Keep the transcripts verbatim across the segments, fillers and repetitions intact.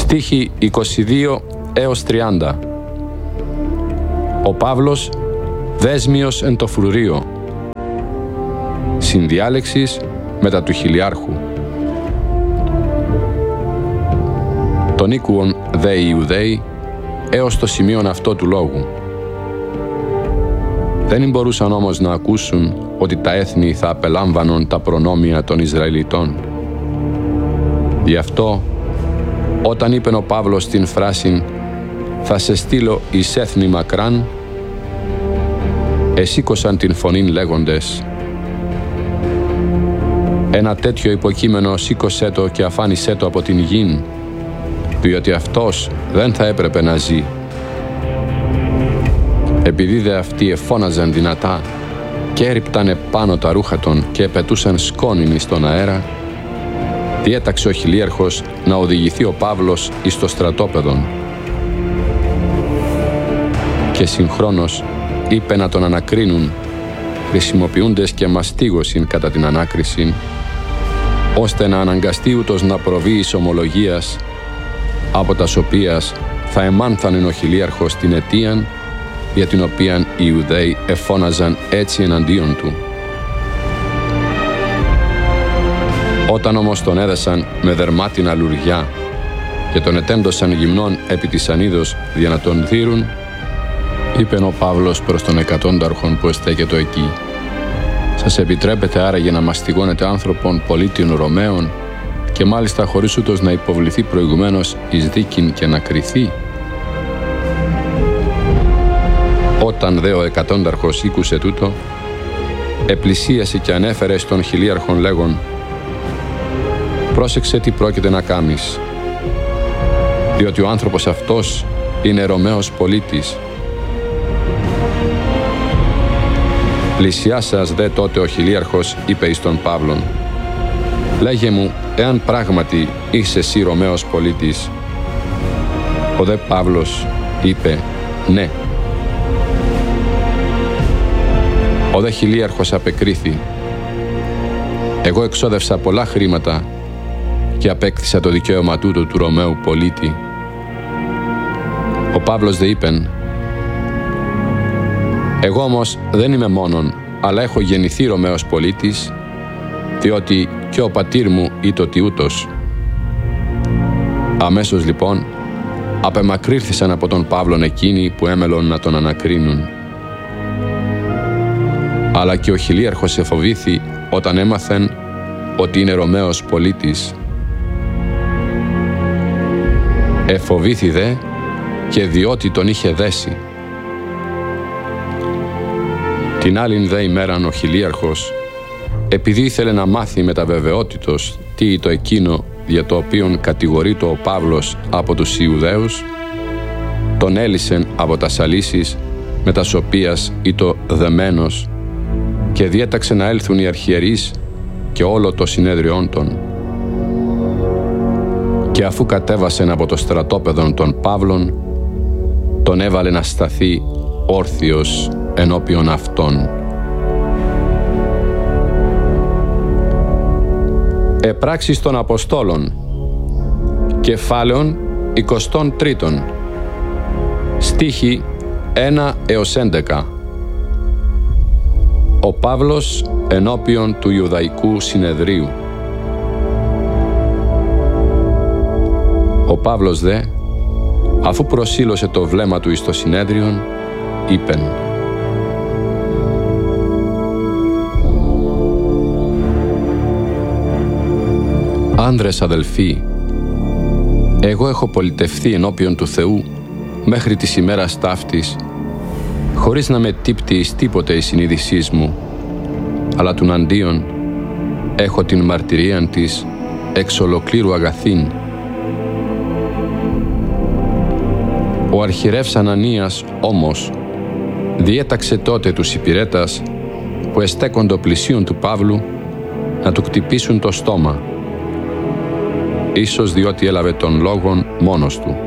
Στίχοι είκοσι δύο έως τριάντα. Ο Παύλος δέσμιος εν το φρουρείο. Συνδιάλεξης μετά του χιλιάρχου. Τον ήκουον δε οι Ιουδαίοι έως το σημείον αυτό του λόγου. Δεν μπορούσαν όμως να ακούσουν ότι τα έθνη θα απελάμβανον τα προνόμια των Ισραηλιτών. Γι' αυτό, όταν είπεν ο Παύλος την φράση «Θα σε στείλω εις έθνη μακράν», εσήκωσαν την φωνήν λέγοντες «Ένα τέτοιο υποκείμενο σήκωσέ το και αφάνισέ το από την γην, διότι αυτός δεν θα έπρεπε να ζει». Επειδή δε αυτοί εφώναζαν δυνατά και έριπτανε πάνω τα ρούχα των και επετούσαν σκόνην στον αέρα, διέταξε ο χιλίαρχος να οδηγηθεί ο Παύλος εις το στρατόπεδον και συγχρόνως είπε να τον ανακρίνουν, χρησιμοποιούντες και μαστίγωσιν κατά την ανάκριση, ώστε να αναγκαστεί ούτως να προβεί εις ομολογίας, από τας οποίας θα εμάνθανεν ο χιλίαρχος την αιτίαν για την οποίαν οι Ιουδαίοι εφώναζαν έτσι εναντίον του. Όταν όμως τον έδεσαν με δερμάτινα λουριά και τον ετέντωσαν γυμνών επί της ανίδος για να τον δείρουν, είπεν ο Παύλος προς τον εκατόνταρχον που εστέκετο εκεί: «Σας επιτρέπετε άραγε να μαστιγώνετε άνθρωπον πολίτην Ρωμαίων και μάλιστα χωρίς ούτως να υποβληθεί προηγουμένως εις δίκην και να κριθεί?» Όταν δε ο εκατόνταρχος ήκουσε τούτο, επλησίασε και ανέφερε στον χιλίαρχον λέγον: «Πρόσεξε τι πρόκειται να κάμεις, διότι ο άνθρωπος αυτός είναι Ρωμαίος πολίτης». Πλησιάσας δε τότε ο χιλίαρχος είπε εις τον Παύλον: «Λέγε μου, εάν πράγματι είσαι εσύ Ρωμαίος πολίτης». Ο δε Παύλος είπε: «Ναι». Ο δε χιλίαρχος απεκρίθη: «Εγώ εξόδευσα πολλά χρήματα και απέκτησα το δικαίωμα τούτο του Ρωμαίου πολίτη». Ο Παύλος δε είπεν: «Εγώ όμως δεν είμαι μόνον, αλλά έχω γεννηθεί Ρωμαίος πολίτης, διότι και ο πατήρ μου ήτοτι ούτως». Αμέσως λοιπόν απεμακρύρθησαν από τον Παύλον εκείνοι που έμελον να τον ανακρίνουν. Αλλά και ο χιλίαρχος εφοβήθη όταν έμαθεν ότι είναι Ρωμαίος πολίτης. Εφοβήθη δε και διότι τον είχε δέσει. Την άλλην δε ημέραν ο χιλίαρχος, επειδή ήθελε να μάθει με τα βεβαιότητος τι το εκείνο για το οποίον κατηγορείτο ο Παύλος από τους Ιουδαίους, τον έλυσεν από τα σαλίσεις με τας οποίας ήτο δεμένος και διέταξε να έλθουν οι αρχιερείς και όλο το συνέδριόν των. Και αφού κατέβασεν από το στρατόπεδον των Παύλων, τον έβαλε να σταθεί όρθιος ενώπιον αυτών. Επράξεις των Αποστόλων, κεφάλαιον εικοστών τρίτον, στίχοι ένα έως έντεκα. Ο Παύλος ενώπιον του Ιουδαϊκού Συνεδρίου. Ο Παύλος δε, αφού προσήλωσε το βλέμμα του εις το συνέδριον, είπεν: «Άνδρες αδελφοί, εγώ έχω πολιτευθεί ενώπιον του Θεού μέχρι της ημέρας ταύτης, χωρίς να με τύπτει εις τίποτε η συνείδησής μου, αλλά τουναντίον έχω την μαρτυρίαν της εξ ολοκλήρου αγαθήν. Ο αρχιερεύς Ανανίας όμως διέταξε τότε τους υπηρέτας που εστέκοντο πλησίον του Παύλου να του κτυπήσουν το στόμα, ίσως διότι έλαβε τον λόγον μόνος του.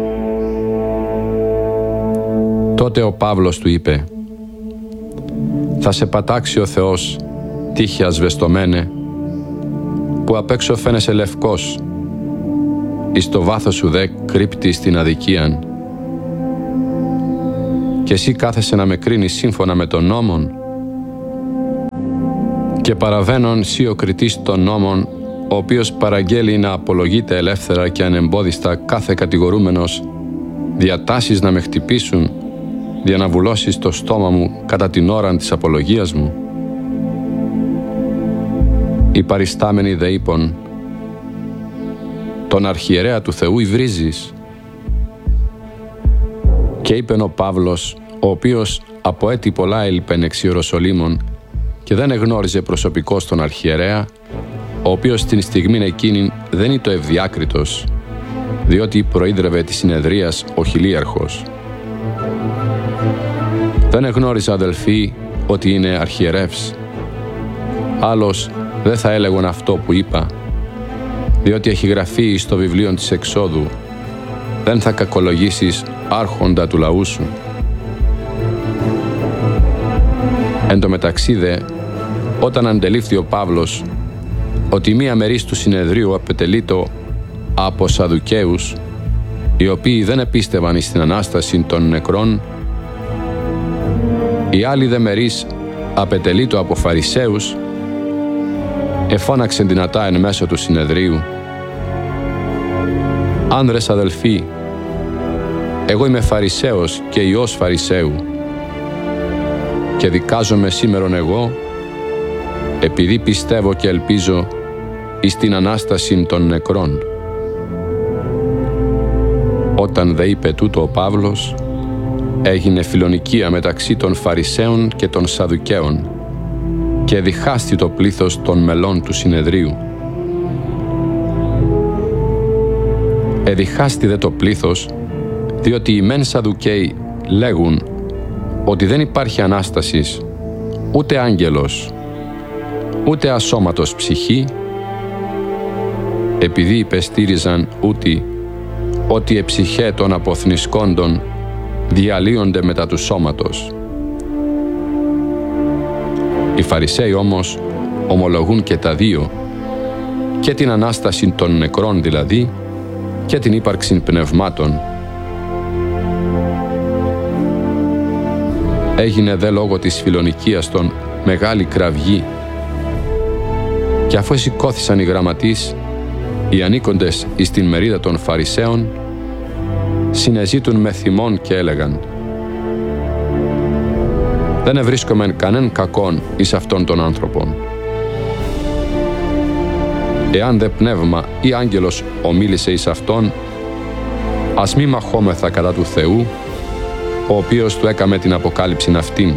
Τότε ο Παύλος του είπε: «Θα σε πατάξει ο Θεός, τύχη ασβεστομένε, που απ' έξω φαίνεσαι λευκός, εις το βάθος σου δε κρύπτεις την αδικίαν. Και εσύ κάθεσαι να με κρίνεις σύμφωνα με τον νόμον. Και παραβαίνον σύ ο κριτής των νόμων, ο οποίος παραγγέλει να απολογείται ελεύθερα και ανεμπόδιστα κάθε κατηγορούμενος, διατάσεις να με χτυπήσουν, για να βουλώσεις το στόμα μου κατά την ώρα της απολογίας μου. Οι παριστάμενοι δε είπον, τον αρχιερέα του Θεού υβρίζεις. Και είπεν ο Παύλος, ο οποίος από έτη πολλά έλειπεν εξ Ιεροσολύμων και δεν εγνώριζε προσωπικώς τον αρχιερέα, ο οποίος την στιγμήν εκείνη δεν ήταν ευδιάκριτος, διότι προείδρευε της συνεδρίας ο χιλίαρχος. Δεν εγνώριζα, αδελφοί, ότι είναι αρχιερεύς. Άλλος δεν θα έλεγον αυτό που είπα, διότι έχει γραφεί στο βιβλίο της Εξόδου, δεν θα κακολογήσεις άρχοντα του λαού σου. Εν τω μεταξύ δε, όταν αντελήφθη ο Παύλος ότι μία μερίς του συνεδρίου απετελείτο από Σαδουκαίους, οι οποίοι δεν επίστευαν εις την Ανάσταση των νεκρών, η άλλη δε μερίς απετελείτο από Φαρισαίους, εφώναξε δυνατά εν μέσω του συνεδρίου, «Άνδρες αδελφοί, εγώ είμαι Φαρισαίος και υιός Φαρισαίου και δικάζομαι σήμερον εγώ, επειδή πιστεύω και ελπίζω εις την Ανάσταση των νεκρών». Όταν δε είπε τούτο ο Παύλος, έγινε φιλονικία μεταξύ των Φαρισαίων και των Σαδουκαίων και διχάστη το πλήθος των μελών του συνεδρίου. Εδιχάστη δε το πλήθος, διότι οι μεν Σαδουκαίοι λέγουν ότι δεν υπάρχει Ανάστασης, ούτε άγγελος, ούτε ασώματος ψυχή, επειδή υπεστήριζαν ούτι ότι εψυχέ των αποθνισκόντων διαλύονται μετά του σώματος. Οι Φαρισαίοι όμως ομολογούν και τα δύο, και την Ανάσταση των νεκρών δηλαδή, και την ύπαρξη πνευμάτων. Έγινε δε λόγω της φιλονικίας των μεγάλη κραυγή, και αφού σηκώθησαν οι γραμματείς, οι ανήκοντες εις την μερίδα των Φαρισαίων, συνεζήτουν με θυμόν και έλεγαν, «Δεν ευρίσκομεν κανέν κακόν εις αυτόν των άνθρωπων. Εάν δε πνεύμα ή άγγελος ομίλησε εις αυτόν, ας μη μαχόμεθα κατά του Θεού, ο οποίος του έκαμε την αποκάλυψην αυτήν».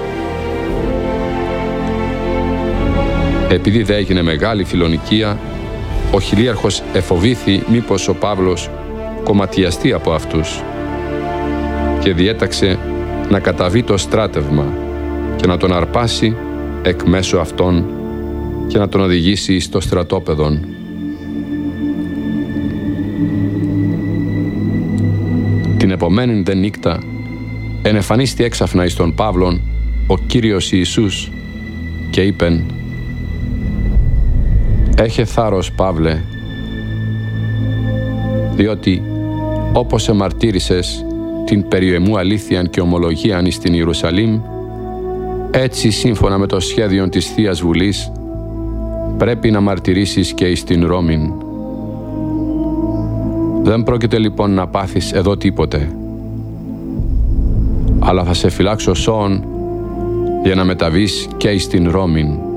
Επειδή δε έγινε μεγάλη φιλονικία, ο χιλίαρχος εφοβήθη μήπως ο Παύλος κομματιαστεί από αυτούς και διέταξε να καταβεί το στράτευμα και να τον αρπάσει εκ μέσω αυτών και να τον οδηγήσει στο στρατόπεδον. Την επομένη δε νύκτα ενεφανίστη έξαφνα εις τον Παύλον ο Κύριος Ιησούς και είπεν, «Έχε θάρρος, Παύλε, διότι όπως εμαρτύρησες την περιεμού αλήθειαν και ομολογίαν εις την Ιερουσαλήμ, έτσι σύμφωνα με το σχέδιο της Θείας Βουλής πρέπει να μαρτυρήσεις και εις την Ρώμην. Δεν πρόκειται λοιπόν να πάθεις εδώ τίποτε, αλλά θα σε φυλάξω σώον για να μεταβείς και εις την Ρώμην».